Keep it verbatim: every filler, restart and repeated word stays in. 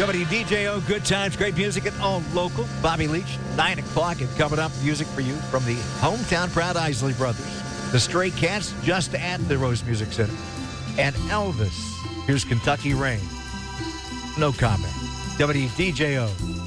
W D J O, good times, great music, and all local. Bobby Leach, nine o'clock, and coming up, music for you from the hometown proud Isley Brothers. The Stray Cats, just at the Rose Music Center. And Elvis, here's Kentucky Rain. No comment. W D J O.